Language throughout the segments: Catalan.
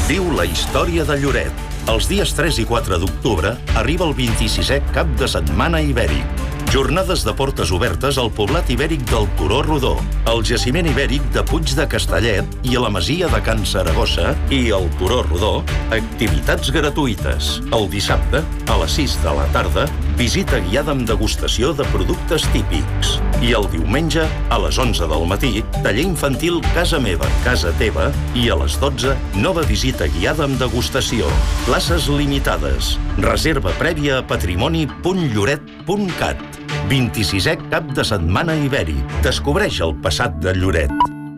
Viu la història de Lloret. Els dies 3 i 4 d'octubre arriba el 26è Cap de Setmana Ibèric. Jornades de portes obertes al poblat ibèric del Turó Rodó, al jaciment ibèric de Puig de Castellet i a la masia de Can Saragossa i al Turó Rodó, activitats gratuïtes. El dissabte, a les 6 de la tarda, visita guiada amb degustació de productes típics. I el diumenge, a les 11 del matí, taller infantil Casa Meva, Casa Teva i a les 12, nova visita guiada amb degustació. Places limitades. Reserva prèvia a patrimoni.lloret.cat. 26è Cap de Setmana Ibèric. Descobreix el passat de Lloret.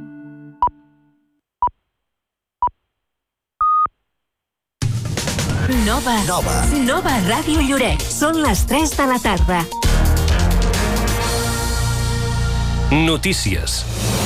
Nova Ràdio Lloret. Són les 3 de la tarda. Notícies.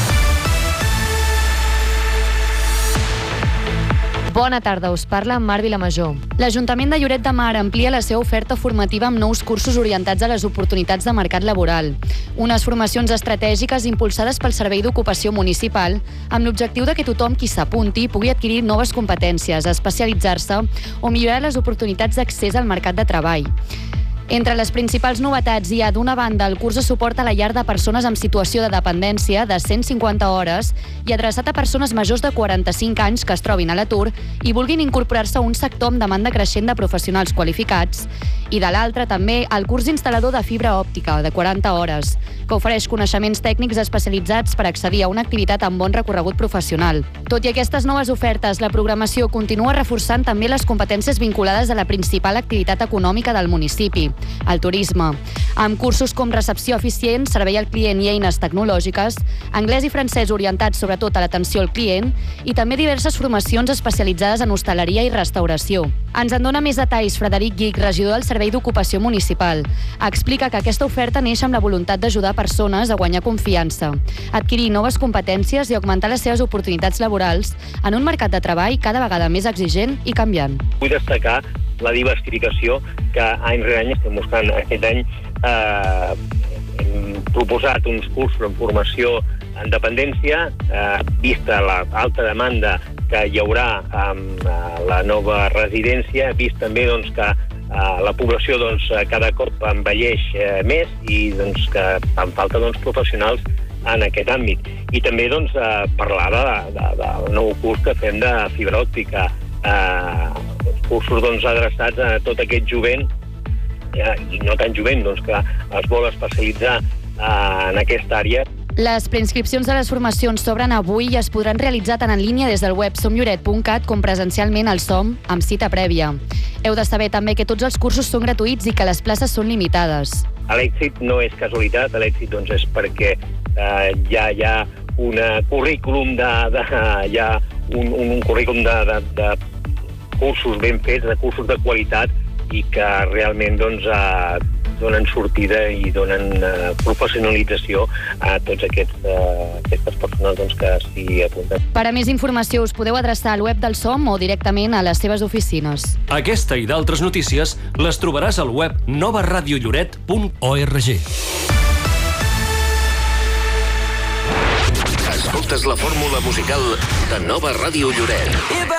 Bona tarda, us parla Mar Vilamajor. L'Ajuntament de Lloret de Mar amplia la seva oferta formativa amb nous cursos orientats a les oportunitats de mercat laboral. Unes formacions estratègiques impulsades pel Servei d'Ocupació Municipal amb l'objectiu de que tothom qui s'apunti pugui adquirir noves competències, especialitzar-se o millorar les oportunitats d'accés al mercat de treball. Entre les principals novetats hi ha, d'una banda, el curs de suport a la llar de persones amb situació de dependència de 150 hores i adreçat a persones majors de 45 anys que es trobin a l'atur i vulguin incorporar-se a un sector amb demanda creixent de professionals qualificats. I de l'altra, també, el curs instal·lador de fibra òptica de 40 hores, que ofereix coneixements tècnics especialitzats per accedir a una activitat amb bon recorregut professional. Tot i aquestes noves ofertes, la programació continua reforçant també les competències vinculades a la principal activitat econòmica del municipi, el turisme, amb cursos com recepció eficient, servei al client i eines tecnològiques, anglès i francès orientats sobretot a l'atenció al client i també diverses formacions especialitzades en hostaleria i restauració. Ens en dona més detalls Frederic Guic, regidor del Servei d'Ocupació Municipal. Explica que aquesta oferta neix amb la voluntat d'ajudar persones a guanyar confiança, adquirir noves competències i augmentar les seves oportunitats laborals en un mercat de treball cada vegada més exigent i canviant. Vull destacar la diversificació que any rere any estem buscant. Aquest any hem proposat uns cursos en formació en dependència, vista l'alta demanda que hi haurà amb la nova residència, vist també que la població cada cop envelleix més i que fan falta professionals en aquest àmbit. I també parlar del nou curs que fem de fibra òptica, cursos adreçats a tot aquest jovent i no tan jovent que es vol especialitzar en aquesta àrea. Les preinscripcions de les formacions s'obren avui i es podran realitzar tant en línia des del web somlloret.cat com presencialment al SOM amb cita prèvia. Heu de saber també que tots els cursos són gratuïts i que les places són limitades. L'èxit no és casualitat, l'èxit és perquè ja hi ha un currículum un currículum de cursos ben fets, de cursos de qualitat i que realment donen sortida i donen professionalització a tots aquestes persones que s'hi apunten. Per a més informació us podeu adreçar al web del SOM o directament a les seves oficines. Aquesta i d'altres notícies les trobaràs al web novaradiolloret.org. Escoltes la fórmula musical de Nova Ràdio Lloret.